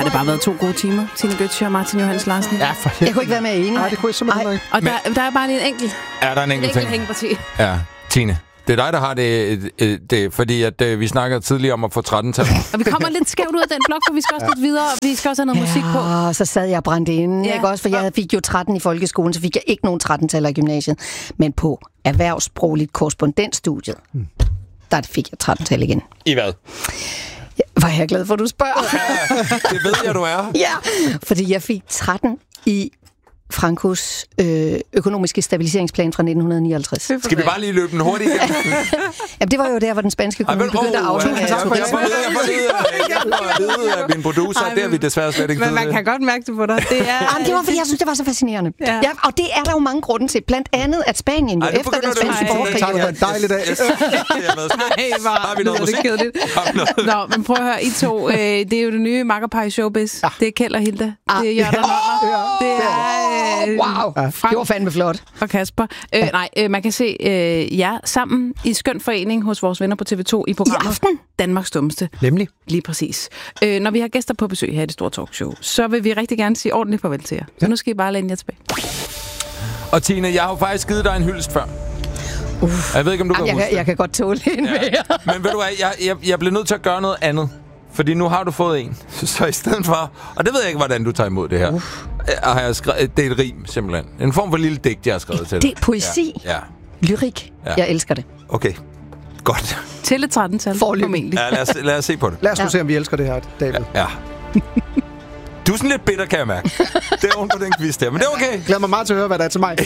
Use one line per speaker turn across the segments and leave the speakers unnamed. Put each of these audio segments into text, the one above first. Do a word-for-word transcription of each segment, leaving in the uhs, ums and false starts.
har det bare været to gode timer. Tine Gøtzsche og Martin Johans Larsen.
Ja, for
Jeg kunne ikke være med enig.
Nej, det kunne jeg simpelthen ikke.
Og der, der er bare lige en enkelt,
Er der en
en
enkelt
enkelt
ting?
hængeparti.
Ja, Tine. Det er dig, der har det, det, det fordi at, øh, vi snakker tidligere om at få tretten-tal.
Og vi kommer lidt skævt ud af den blok, for vi skal også lidt videre, og vi skal også have noget musik på.
Ja, så sad jeg brændt inde,
Ja.
ikke også? For jeg fik jo tretten i folkeskolen, så fik jeg ikke nogen tretten-taller i gymnasiet. Men på erhvervssprogligt korrespondensstudiet, hmm. der fik jeg tretten-tal igen.
I hvad?
Ja, var jeg glad for, at du spørger.
Det ved jeg, du er.
Ja, fordi jeg fik tretten i Frankos øh, økonomiske stabiliseringsplan fra nitten nioghalvtreds.
Skal vi bare lige løbe den hurtigt igen?
Jamen, det var jo der, hvor den spanske kommune begyndte at afhænge af turisme.
Jeg får at vide af min producer, det er vi desværre slet ikke.
Men man kan godt mærke det på dig. Det er...
Jamen, det var, fordi jeg synes, det var så fascinerende.
Ja.
Ja, og det er der jo mange grunde til. Blandt andet, at Spanien jo
Ej, nu
efter
begynder
den spanske
det at-
borgerkrig...
Tak, det var en dejlig dag.
Hey, var,
Har vi noget
lyder det
musik?
kedeligt.
Har vi noget?
Nå, men prøv at høre, I to, øh, det er jo det nye makkerpar i showbiz. Ja. Det er Kjeld og Hilda.
Ah.
Det er Jørgen og Nonner. Det er øh,
Wow,
Frank
det var fandme flot.
og Kasper. Øh, nej, øh, man kan se øh, jer sammen i skøn forening hos vores venner på T V to i programmet
I aften?
Danmarks Dummeste.
Nemlig.
Lige præcis. Øh, når vi har gæster på besøg her i det store talkshow, så vil vi rigtig gerne sige ordentligt farvel til jer. Så nu skal I bare læne jer tilbage.
Og Tine, jeg har jo faktisk givet dig en hyldest før.
Uff.
Jeg ved ikke, om du kan
Jamen, jeg,
huske
kan, jeg kan godt tåle en mere.
Men ved du hvad, jeg, jeg, jeg bliver nødt til at gøre noget andet. Fordi nu har du fået en. Så i stedet for... Og det ved jeg ikke, hvordan du tager imod det her. Uff. Har jeg skrevet, det er et rim, simpelthen. En form for lille digt, jeg har skrevet til dig.
Det er poesi.
Ja. ja.
Lyrik.
Ja.
Jeg elsker det.
Okay. Godt.
Til et tretten-tal,
Foreløbig.
formentlig.
Ja, lad os, lad os se på det.
Lad os nu se, om vi elsker det her, David.
Ja. Du er sådan lidt bitter, kan jeg mærke. Det er oven på den quiz der, men det er okay.
Glæder mig meget til at høre, hvad der er til mig.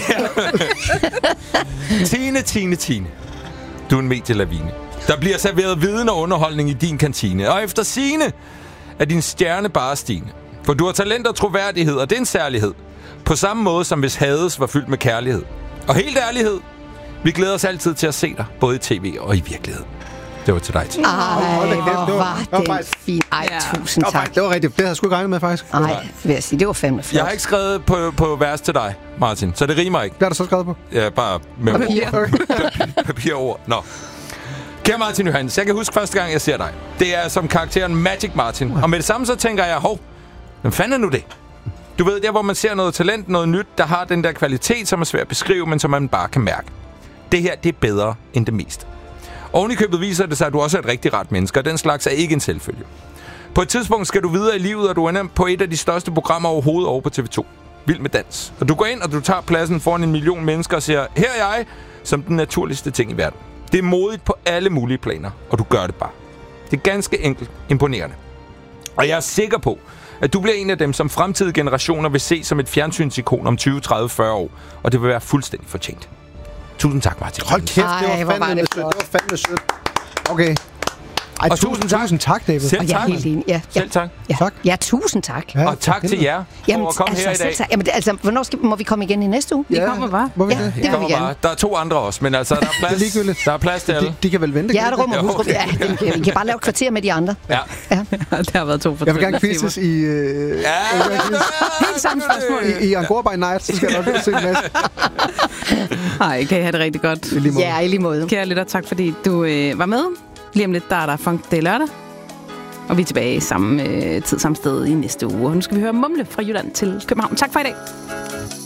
Tine, Tine, Tine. Du er en medielavine. Der bliver serveret viden og underholdning i din kantine. Og efter sigende er din stjerne bare stigende. For du har talent og troværdighed, og det er en særlighed. På samme måde som hvis Hades var fyldt med kærlighed. Og helt ærlighed, vi glæder os altid til at se dig, både i tv og i virkelighed. Det var til dig, Tine.
Ej,
hold da kæft, det var-
hvor
det
var
var
det
faktisk-
fint. Ej,
Ja.
tusind
Det var,
tak.
det var rigtigt. Det havde jeg sgu ikke regnet med, faktisk.
Ej, vil jeg sige, det var fandme flot.
Jeg har ikke skrevet på, på vers til dig, Martin, så det rimer ikke.
Hvad er der så skrevet på?
Ja, bare med
Papir.
ord. Papirord. Nå. Kære Martin Johans, jeg kan huske første gang, jeg ser dig. Det er som karakteren Magic Martin. Og med det samme så tænker jeg, hov, hvem fanden er nu det? Du ved, der hvor man ser noget talent, noget nyt, der har den der kvalitet, som er svært at beskrive, men som man bare kan mærke. Det her, det er bedre end det meste. Oven i købet viser det sig, at du også er et rigtig rart menneske, og den slags er ikke en selvfølge. På et tidspunkt skal du videre i livet, og du ender på et af de største programmer overhovedet over på T V to. Vild med dans. Og du går ind, og du tager pladsen foran en million mennesker og siger, her er jeg, som den naturligste ting i verden. Det er modigt på alle mulige planer, og du gør det bare. Det er ganske enkelt imponerende. Og jeg er sikker på, at du bliver en af dem, som fremtidige generationer vil se som et fjernsynsikon om tyve, tredive, fyrre år, og det vil være fuldstændig fortjent. Tusind tak, Martin.
Hold kæft,
Ej,
det
hvor
var
var
fandme
det
sødt.
flot.
Det var fandme sødt. Okay. Ej,
Og
tusind,
tusind tak.
tusind tak, David.
Selv
Og jeg er
tak.
helt enig. Ja, ja.
Selv tak.
Ja.
Tak.
Ja, tusind tak.
Ja,
Og tak til jer for at komme her i
selv
dag.
tak. Jamen, det, altså, hvornår skal, må vi komme igen i næste uge?
Vi kommer bare.
Må vi
Ja,
det?
det
Det
vil vi
kommer
gerne.
bare. Der er to andre også, men altså, der er plads,
Det er ligegyldigt.
der er plads til alle.
De, de kan vel vente.
Hjerterum og
Ja,
husrum.
okay.
Ja, det, vi kan bare lave et kvarter med de andre.
Ja.
Ja.
Det har været to for
Jeg vil gerne quizzes i, øh,
Ja,
Helt samme spørgsmål.
i, i Angora by Night, så skal jeg nok se en masse.
Ej, kan I have det rigtig godt.
I lige måde.
Ja, i lige måde.
Kære lytter, tak fordi du øh, var med. Lige om lidt, der er der Funk, det er lørdag. Og vi er tilbage samme øh, tid, samme sted i næste uge. Og nu skal vi høre Mumle fra Jylland til København. Tak for i dag.